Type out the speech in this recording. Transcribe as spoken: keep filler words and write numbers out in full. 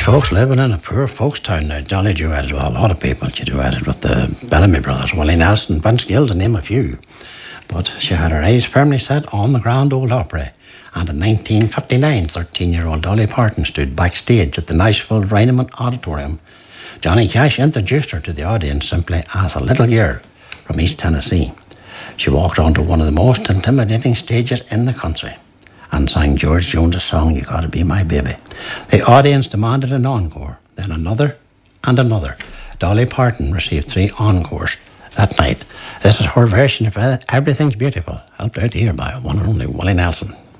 folks living in a poor folks town now. Johnny duetted with a lot of people. She duetted with the Bellamy brothers, Willie Nelson, Vince Gill, to name a few. But she had her eyes firmly set on the Grand Ole Opry. And in nineteen fifty-nine, thirteen-year-old Dolly Parton stood backstage at the Nashville Reineman Auditorium. Johnny Cash introduced her to the audience simply as a little girl from East Tennessee. She walked onto one of the most intimidating stages in the country and sang George Jones' song, You Gotta Be My Baby. The audience demanded an encore, then another and another. Dolly Parton received three encores that night. This is her version of Everything's Beautiful, helped out here by one and only Willie Nelson.